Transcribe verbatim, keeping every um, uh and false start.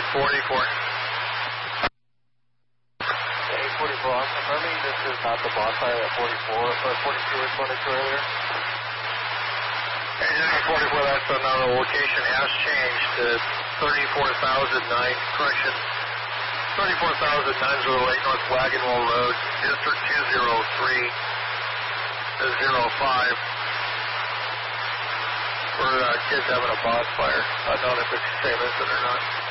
forty-four. eight forty-four, I'm confirming this is not the bonfire at forty-four, or forty-two responded to earlier. Engine eight forty-four, that's another location, has changed to thirty-four thousand nine, correction, thirty-four thousand nine oh eight North Wagonwell Road, District two oh three oh five. For uh, kids having a bonfire. I don't know if it's the same incident or not.